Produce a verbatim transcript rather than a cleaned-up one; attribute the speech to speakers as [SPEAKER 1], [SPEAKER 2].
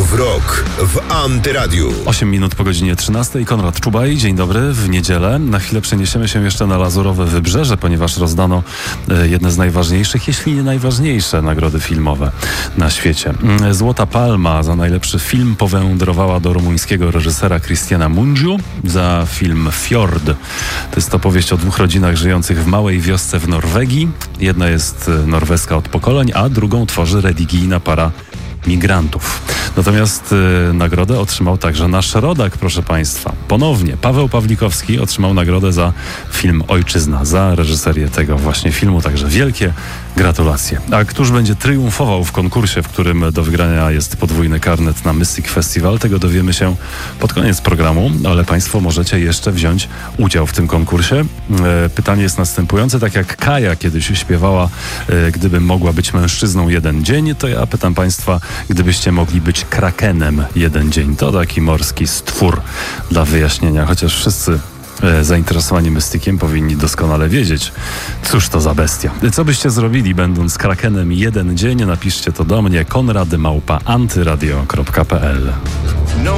[SPEAKER 1] w rok w Antyradiu.
[SPEAKER 2] osiem minut po godzinie trzynastej. Konrad Czubaj, dzień dobry. W niedzielę na chwilę przeniesiemy się jeszcze na Lazurowe Wybrzeże, ponieważ rozdano jedne z najważniejszych, jeśli nie najważniejsze nagrody filmowe na świecie. Złota Palma za najlepszy film powędrowała do rumuńskiego reżysera Cristiana Mungiu za film Fjord. To jest opowieść o dwóch rodzinach żyjących w małej wiosce w Norwegii. Jedna jest norweska od pokoleń, a drugą tworzy religijna para migrantów. Natomiast y, nagrodę otrzymał także nasz rodak, proszę Państwa. Ponownie Paweł Pawlikowski otrzymał nagrodę za film Ojczyzna, za reżyserię tego właśnie filmu, także wielkie gratulacje. A któż będzie triumfował w konkursie, w którym do wygrania jest podwójny karnet na Mystic Festival, tego dowiemy się pod koniec programu, ale Państwo możecie jeszcze wziąć udział w tym konkursie. E, pytanie jest następujące, tak jak Kaja kiedyś śpiewała, e, gdybym mogła być mężczyzną jeden dzień, to ja pytam Państwa, gdybyście mogli być krakenem jeden dzień. To taki morski stwór dla wyjaśnienia, chociaż wszyscy e, zainteresowani mystykiem powinni doskonale wiedzieć, cóż to za bestia. Co byście zrobili, będąc krakenem jeden dzień? Napiszcie to do mnie, konrad małpa antyradio kropka p l.
[SPEAKER 1] No